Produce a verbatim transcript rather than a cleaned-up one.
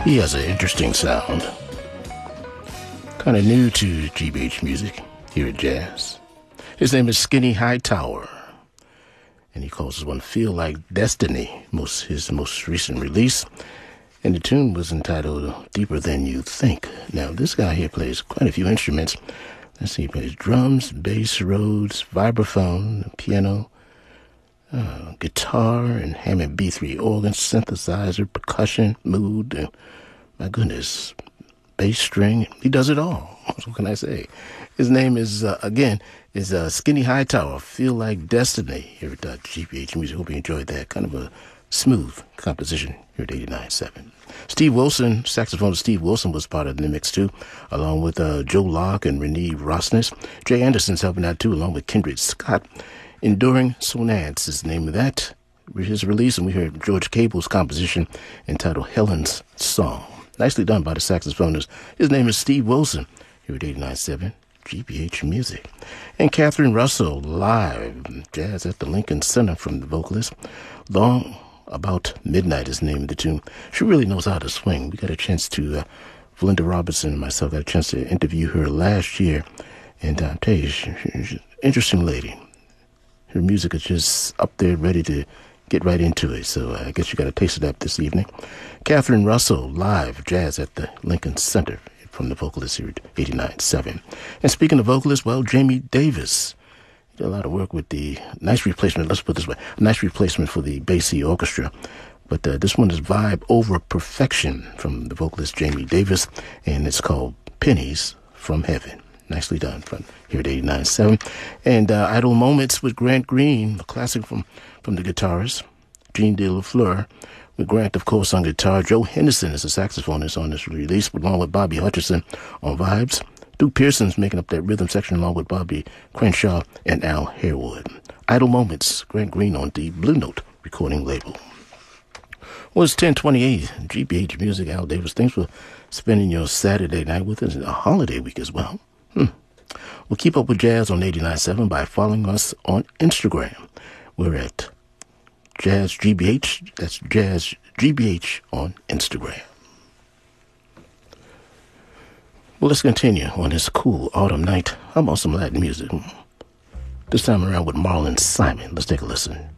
He has an interesting sound. Kind of new to G B H music here at Jazz. His name is Skinny Hightower, and he calls this one Feel Like Destiny, most his most recent release. And the tune was entitled Deeper Than You Think. Now, this guy here plays quite a few instruments. Let's see, he plays drums, bass, Rhodes, vibraphone, piano, uh, guitar, and Hammond B three organ, synthesizer, percussion, mood, and my goodness, bass string. He does it all. What can I say? His name is, uh, again, is uh, Skinny Hightower, Feel Like Destiny, here at uh, G B H Music. Hope you enjoyed that. Kind of a smooth composition here at eighty-nine point seven. Steve Wilson, saxophonist Steve Wilson was part of the mix too, along with uh, Joe Locke and Renee Rosnes. Jay Anderson's helping out too, along with Kendrick Scott. Enduring Sonance is the name of that. His release, and we heard George Cable's composition entitled Helen's Song. Nicely done by the saxophonist. His name is Steve Wilson, here at eighty-nine point seven G B H Music. And Catherine Russell, live, Jazz at the Lincoln Center from the vocalist. Long About Midnight is the name of the tune. She really knows how to swing. We got a chance to, uh, Valinda Robertson and myself got a chance to interview her last year. And uh, I tell you, she, she's an interesting lady. Her music is just up there ready to get right into it. So uh, I guess you got a taste of that this evening. Catherine Russell, live, Jazz at the Lincoln Center from the vocalist here at eighty-nine point seven. And speaking of vocalists, well, Jamie Davis did a lot of work with the nice replacement. Let's put it this way, a nice replacement for the Basie Orchestra. But uh, this one is Vibe Over Perfection from the vocalist Jamie Davis, and it's called Pennies from Heaven. Nicely done from here at eighty-nine point seven. And uh, Idle Moments with Grant Green, a classic from, from the guitarist, Gene De La Fleur, with Grant, of course, on guitar. Joe Henderson is a saxophonist on this release, along with Bobby Hutcherson on vibes. Duke Pearson's making up that rhythm section along with Bobby Crenshaw and Al Harewood. Idle Moments, Grant Green on the Blue Note recording label. Well, it's ten twenty-eight, G B H Music, Al Davis. Thanks for spending your Saturday night with us, a holiday week as well. Hmm. Well, keep up with Jazz on eighty-nine point seven by following us on Instagram. We're at Jazz G B H. That's Jazz G B H on Instagram. Well, let's continue on this cool autumn night. How about some Latin music? This time around with Marlon Simon. Let's take a listen.